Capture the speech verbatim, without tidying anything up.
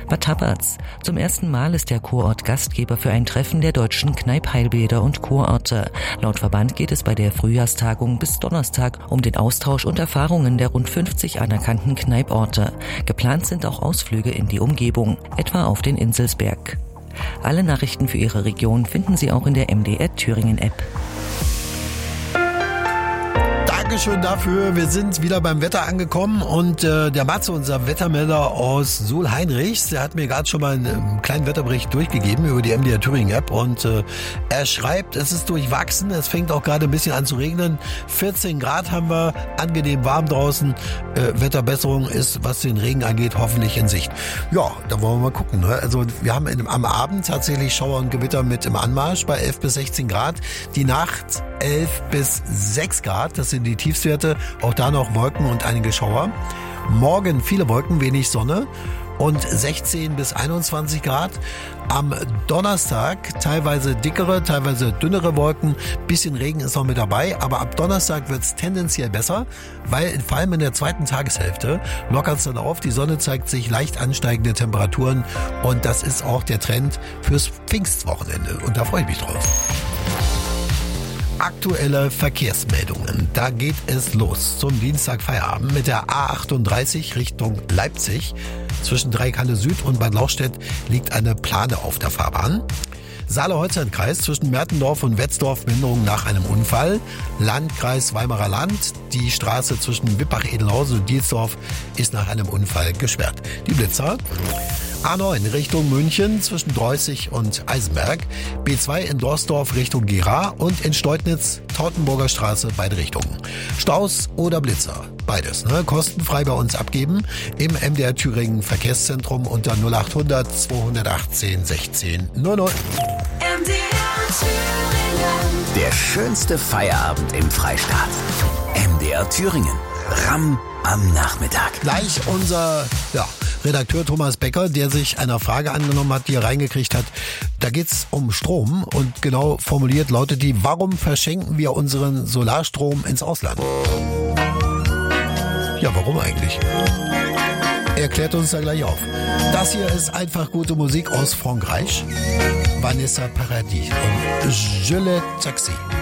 Bad Tabatz. Zum ersten Mal ist der Kurort Gastgeber für ein Treffen der deutschen Kneipp-Heilbäder und Kurorte. Laut Verband geht es bei der Frühjahrstagung bis Donnerstag um den Austausch und Erfahrungen der rund fünfzig anerkannten Kneipporte. Geplant sind auch Ausflüge in die Umgebung, etwa auf den Inselsberg. Alle Nachrichten für Ihre Region finden Sie auch in der M D R Thüringen App. Dankeschön dafür. Wir sind wieder beim Wetter angekommen und äh, der Matze, unser Wettermelder aus Suhl-Heinrichs, der hat mir gerade schon mal einen, einen kleinen Wetterbericht durchgegeben über die M D R Thüringen App und äh, er schreibt, es ist durchwachsen, es fängt auch gerade ein bisschen an zu regnen. vierzehn Grad haben wir, angenehm warm draußen. Äh, Wetterbesserung ist, was den Regen angeht, hoffentlich in Sicht. Ja, da wollen wir mal gucken. Ne? Also wir haben in, am Abend tatsächlich Schauer und Gewitter mit im Anmarsch bei elf bis sechzehn Grad. Die Nacht elf bis sechs Grad, das sind die Tiefstwerte, auch da noch Wolken und einige Schauer. Morgen viele Wolken, wenig Sonne und sechzehn bis einundzwanzig Grad. Am Donnerstag teilweise dickere, teilweise dünnere Wolken, bisschen Regen ist noch mit dabei, aber ab Donnerstag wird es tendenziell besser, weil vor allem in der zweiten Tageshälfte lockert es dann auf, die Sonne zeigt sich, leicht ansteigende Temperaturen und das ist auch der Trend fürs Pfingstwochenende und da freue ich mich drauf. Aktuelle Verkehrsmeldungen. Da geht es los zum Dienstag Feierabend mit der A achtunddreißig Richtung Leipzig. Zwischen Dreikalle Süd und Bad Lauchstädt liegt eine Plane auf der Fahrbahn. Saale-Holstein-Kreis zwischen Mertendorf und Wetzdorf Behinderung nach einem Unfall. Landkreis Weimarer Land. Die Straße zwischen Wippach-Edelhausen und Dielsdorf ist nach einem Unfall gesperrt. Die Blitzer. A neun Richtung München zwischen Dreußig und Eisenberg. B zwei in Dorsdorf Richtung Gera und in Steutnitz Tautenburger Straße beide Richtungen. Staus oder Blitzer? Beides, ne? Kostenfrei bei uns abgeben im M D R Thüringen Verkehrszentrum unter null achthundert zweihundertachtzehn sechzehn null null. M D R Thüringen. Der schönste Feierabend im Freistaat. M D R Thüringen. Ramm am Nachmittag. Gleich unser ja, Redakteur Thomas Becker, der sich einer Frage angenommen hat, die er reingekriegt hat. Da geht's um Strom und genau formuliert lautet die, warum verschenken wir unseren Solarstrom ins Ausland? Ja, warum eigentlich? Er klärt uns da gleich auf. Das hier ist einfach gute Musik aus Frankreich. Vanessa Paradis und Je le Taxi.